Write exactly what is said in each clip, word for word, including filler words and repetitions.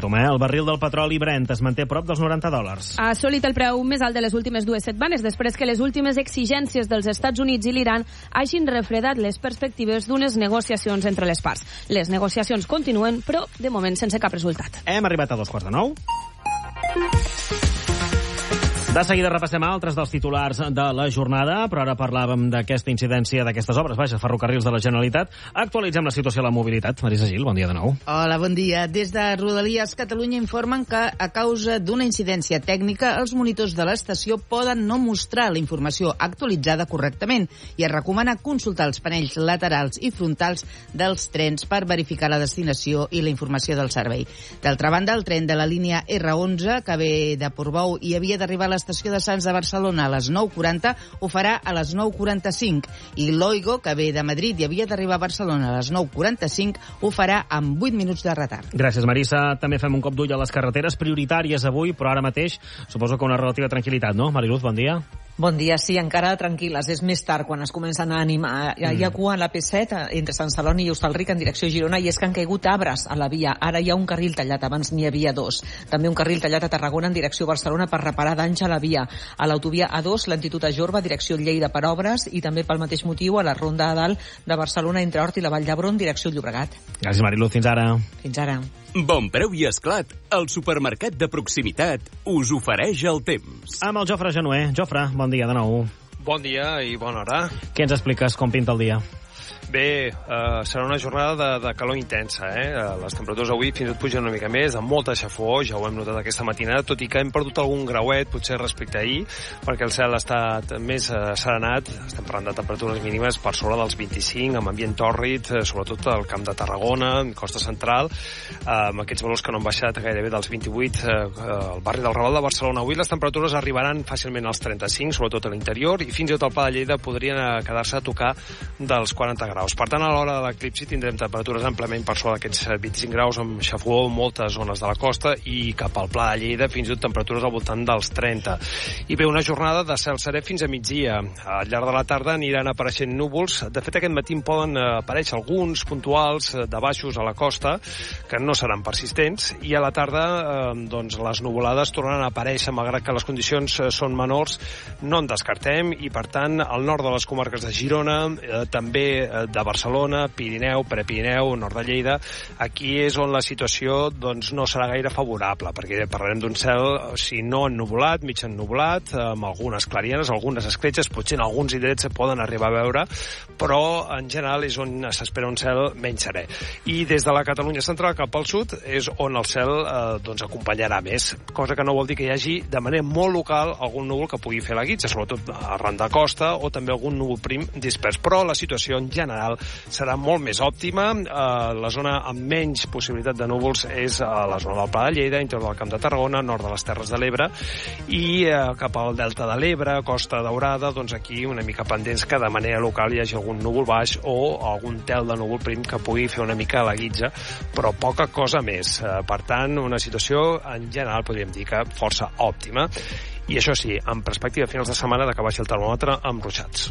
momentum, eh? El barril del petroli Brent es manté a prop dels noranta dòlars. Ha assolit el preu més alt de les últimes dues setmanes, després que les últimes exigències dels Estats Units i l'Iran hagin refredat les perspectives d'unes negociacions entre les parts. Les negociacions continuen, però de moment sense cap resultat. Hem arribat a dos quarts de nou. De seguida repassem altres dels titulars de la jornada, però ara parlàvem d'aquesta incidència d'aquestes obres, vaja, ferrocarrils de la Generalitat. Actualitzem la situació de la mobilitat. Marisa Gil, bon dia de nou. Hola, bon dia. Des de Rodalies Catalunya informen que a causa d'una incidència tècnica els monitors de l'estació poden no mostrar la informació actualitzada correctament i es recomana consultar els panells laterals i frontals dels trens per verificar la destinació i la informació del servei. D'altra banda, el tren de la línia erre onze, que ve de Portbou i havia d'arribar a l'estació de Sants de Barcelona a les nou quaranta, ho farà a les nou quaranta-cinc. I l'Oigo, que ve de Madrid i havia d'arribar a Barcelona a les nou quaranta-cinc, ho farà amb vuit minuts de retard. Gràcies, Marisa. També fem un cop d'ull a les carreteres prioritàries avui, però ara mateix suposo que una relativa tranquil·litat, no? Mariluz, bon dia. Bon dia, sí, encara tranquil·les. És més tard quan es comencen a animar. Hi ha cua a la P set entre Sant Celoni i Hostalric en direcció a Girona i és que han caigut arbres a la via. Ara hi ha un carril tallat, abans n'hi havia dos. També un carril tallat a Tarragona en direcció a Barcelona per reparar danys a la via. A l'autovia A dos, lentitud a Jorba, direcció Lleida per obres i també pel mateix motiu a la ronda a dalt de Barcelona entre Hort i la Vall d'Hebron, direcció Llobregat. Gràcies, Mariluz. Fins ara. Fins ara. Bon preu i esclat. El supermercat de proximitat us ofereix el temps. Amb el Jofre Genuer. Jofre, bon dia de nou. Bon dia i bona hora. Què ens expliques? Com pinta el dia? Bé, eh, serà una jornada de, de calor intensa, eh? Les temperatures avui fins i tot pugen una mica més, amb molta xafó, ja ho hem notat aquesta matinada, tot i que hem perdut algun grauet, potser respecte a ahir, perquè el cel ha estat més eh, serenat, estem parlant de temperatures mínimes per sobre dels vint-i-cinc, amb ambient tòrrid, eh, sobretot al Camp de Tarragona, costa central, eh, amb aquests valors que no han baixat gairebé dels vint-i-vuit, eh, al barri del Raval de Barcelona. Avui les temperatures arribaran fàcilment als trenta-cinc, sobretot a l'interior, i fins i tot al Pla de Lleida podrien quedar-se a tocar dels quaranta graus. Per tant, a l'hora de l'eclipsi tindrem temperatures amplament per sobre d'aquests vint-i-cinc graus amb xafó en moltes zones de la costa i cap al Pla de Lleida fins i tot temperatures al voltant dels trenta. I bé, una jornada de cel serè fins a migdia. Al llarg de la tarda aniran apareixent núvols. De fet, aquest matí poden aparèixer alguns puntuals de baixos a la costa que no seran persistents i a la tarda eh, doncs, les nuvolades tornaran a aparèixer malgrat que les condicions són menors. No en descartem i, per tant, al nord de les comarques de Girona, eh, també eh, de Barcelona, Pirineu, Prepirineu, nord de Lleida, aquí és on la situació doncs, no serà gaire favorable, perquè parlarem d'un cel, si no ennuvolat, mig ennuvolat, amb algunes clarienes, algunes escletxes, potser en alguns indrets se poden arribar a veure, però en general és on s'espera un cel menys serè. I des de la Catalunya central cap al sud és on el cel eh, doncs, acompanyarà més, cosa que no vol dir que hi hagi de manera molt local algun núvol que pugui fer la guitza, sobretot arran de costa o també algun núvol prim dispers, però la situació en general serà molt més òptima. Eh, la zona amb menys possibilitat de núvols és a la zona del Pla de Lleida, interior del Camp de Tarragona, nord de les Terres de l'Ebre i eh, cap al Delta de l'Ebre, Costa Daurada, doncs aquí una mica pendents que de manera local hi hagi algun núvol baix o algun tel de núvol prim que pugui fer una mica la guitza, però poca cosa més. Eh, per tant, una situació en general podríem dir que força òptima. I això sí, en perspectiva finals de setmana de que baixi el termòmetre amb ruixats.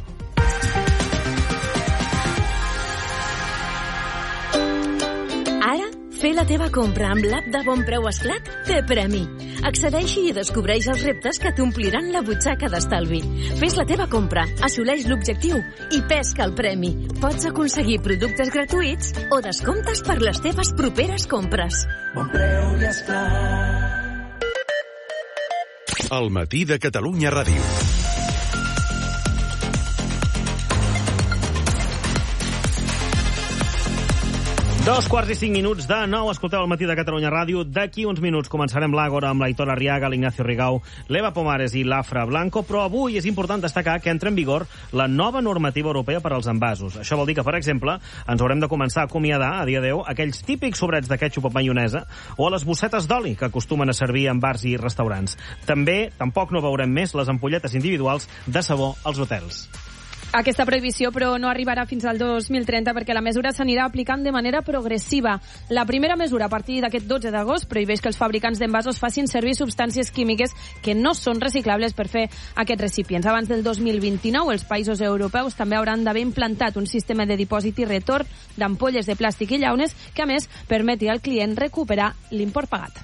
Ara, fer la teva compra amb l'app de Bon Preu Esclat té premi. Accedeix-hi i descobreix els reptes que t'ompliran la butxaca d'estalvi. Fes la teva compra, assoleix l'objectiu i pesca el premi. Pots aconseguir productes gratuïts o descomptes per les teves properes compres. Bon Preu i Esclat. El matí de Catalunya Ràdio. Dos quarts i cinc minuts de nou. Escolteu el matí de Catalunya Ràdio. D'aquí uns minuts començarem l'Àgora amb l'Aitor Arriaga, l'Ignacio Rigau, l'Eva Pomares i l'Afra Blanco, però avui és important destacar que entra en vigor la nova normativa europea per als envasos. Això vol dir que, per exemple, ens haurem de començar a acomiadar, a dia d'avui, aquells típics sobrets de ketchup o maionesa o a les bossetes d'oli que acostumen a servir en bars i restaurants. També, tampoc no veurem més les ampolletes individuals de sabó als hotels. Aquesta prohibició, però, no arribarà fins al dos mil trenta perquè la mesura s'anirà aplicant de manera progressiva. La primera mesura, a partir d'aquest dotze d'agost, prohibeix que els fabricants d'envasos facin servir substàncies químiques que no són reciclables per fer aquests recipients. Abans del dos mil vint-i-nou, els països europeus també hauran d'haver implantat un sistema de dipòsit i retorn d'ampolles de plàstic i llaunes que, a més, permeti al client recuperar l'import pagat.